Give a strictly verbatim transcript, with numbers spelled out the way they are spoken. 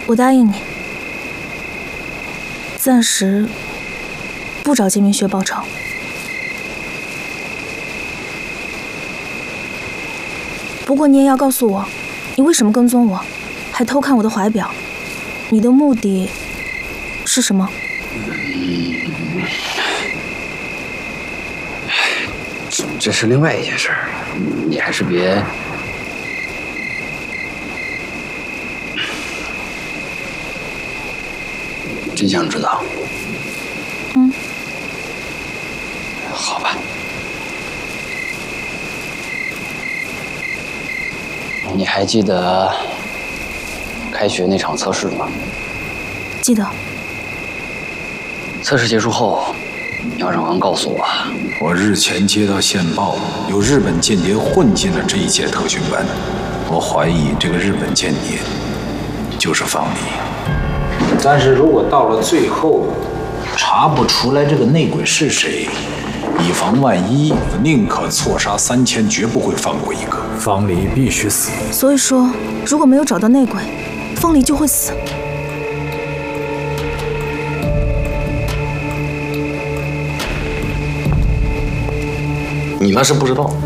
我答应你，暂时不找金明学报仇。不过你也要告诉我，你为什么跟踪我，还偷看我的怀表？你的目的是什么？ 嗯，这这是另外一件事儿，你还是别。 真想知道？ 嗯， 好吧。你还记得开学那场测试吗？ 记得。 测试结束后，姚长官告诉我， 我日前接到线报，有日本间谍混进了这一届特训班。我怀疑这个日本间谍就是方离。 但是如果到了最后查不出来这个内鬼是谁，以防万一，我宁可错杀三千，绝不会放过一个。 方离必须死。 所以说，如果没有找到内鬼，方离就会死。 你那是不知道。